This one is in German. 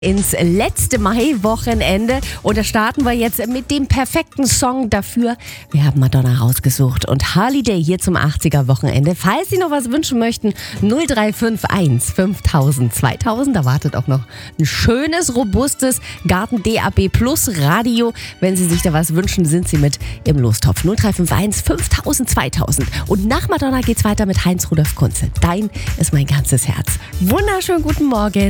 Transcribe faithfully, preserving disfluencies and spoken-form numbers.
Ins letzte Mai-Wochenende und da starten wir jetzt mit dem perfekten Song dafür. Wir haben Madonna rausgesucht und Holiday hier zum achtziger-Wochenende. Falls Sie noch was wünschen möchten, null drei fünf eins fünftausend zweitausend. Da wartet auch noch ein schönes, robustes Garten D A B Plus Radio. Wenn Sie sich da was wünschen, sind Sie mit im Lostopf. null drei fünf eins fünftausend zweitausend. Und nach Madonna geht's weiter mit Heinz Rudolf Kunze. Dein ist mein ganzes Herz. Wunderschönen guten Morgen.